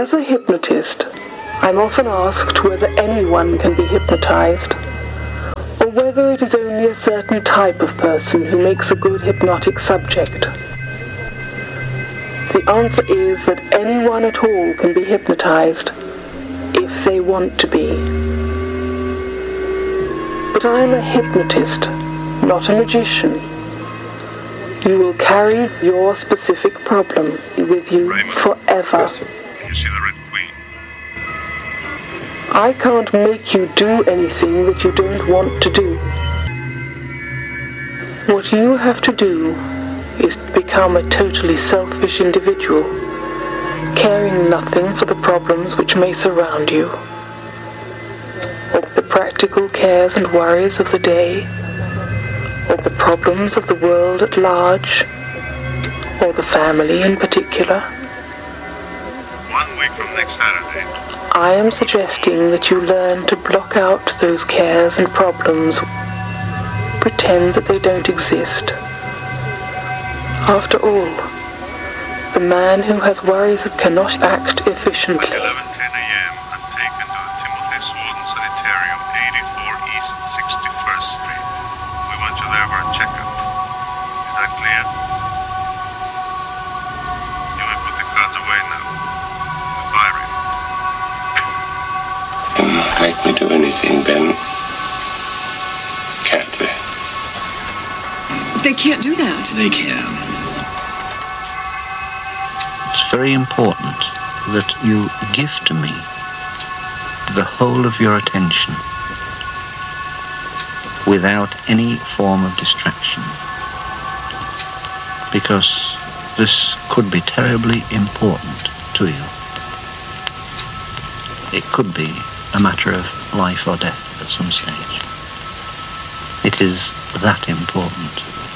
As a hypnotist, I'm often asked whether anyone can be hypnotized, or whether it is only a certain type of person who makes a good hypnotic subject. The answer is that anyone at all can be hypnotized, if they want to be. But I'm a hypnotist, not a magician. You will carry your specific problem with you forever. Can you see the Red Queen? I can't make you do anything that you don't want to do. What you have to do is become a totally selfish individual, caring nothing for the problems which may surround you, or the practical cares and worries of the day, or the problems of the world at large, or the family in particular. 1 week from next Saturday. I am suggesting that you learn to block out those cares and problems, pretend that they don't exist. After all, the man who has worries that cannot act efficiently. 11:10 a.m. I'm taken to the Timothy Swarton Sanitarium, 84 East 61st Street. We want you there for a checkup. Is that clear? You may put the cards away now. Goodbye, Ray. They'll not make me do anything, Ben. Can't they? They can't do that. They can. It's very important that you give to me the whole of your attention without any form of distraction, because this could be terribly important to you. It could be a matter of life or death at some stage. It is that important.